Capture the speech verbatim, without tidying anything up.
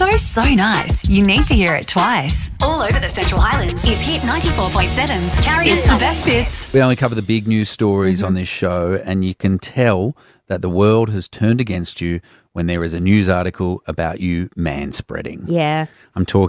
show's so nice, you need to hear it twice. All over the Central Highlands, it's Hit ninety-four point seven's Carrie It's the best bits. We only cover the big news stories mm-hmm. on this show, and you can tell that the world has turned against you when there is a news article about you manspreading. Yeah. I'm talking